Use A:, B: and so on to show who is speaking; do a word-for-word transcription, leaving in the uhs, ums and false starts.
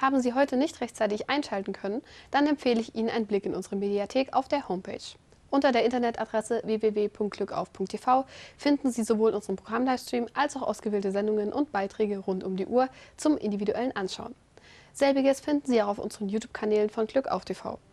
A: Haben Sie heute nicht rechtzeitig einschalten können, dann empfehle ich Ihnen einen Blick in unsere Mediathek auf der Homepage. Unter der Internetadresse w w w punkt glückauf punkt t v finden Sie sowohl unseren Programm-Livestream als auch ausgewählte Sendungen und Beiträge rund um die Uhr zum individuellen Anschauen. Selbiges finden Sie auch auf unseren YouTube-Kanälen von Glück auf T V.